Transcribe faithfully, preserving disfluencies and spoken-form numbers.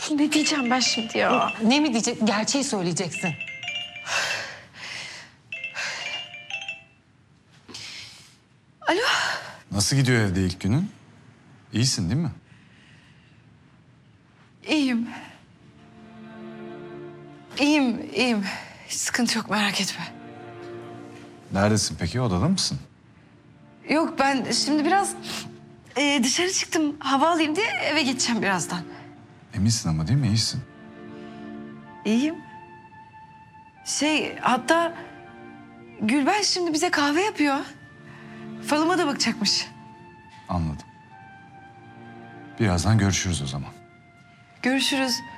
Ne diyeceğim ben şimdi ya? Ne mi diyecek? Gerçeği söyleyeceksin. Alo. Nasıl gidiyor evde ilk günün? İyisin değil mi? İyiyim. İyiyim, iyiyim. Hiç sıkıntı yok, merak etme. Neredesin peki? Odada mısın? Yok, ben şimdi biraz e, dışarı çıktım. Hava alayım diye eve geçeceğim birazdan. Eminsin ama değil mi? İyisin. İyiyim. Şey, hatta Gülben şimdi bize kahve yapıyor. Falıma da bakacakmış. Anladım. Birazdan görüşürüz o zaman. Görüşürüz.